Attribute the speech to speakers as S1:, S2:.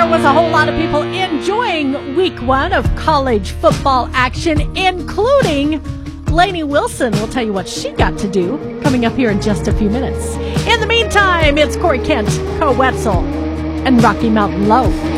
S1: was a whole lot of people enjoying week 1 of college football action, including Lainey Wilson. We'll tell you what she got to do coming up here in just a few minutes. In the meantime, it's Corey Kent, Co Wetzel, and Rocky Mountain Low.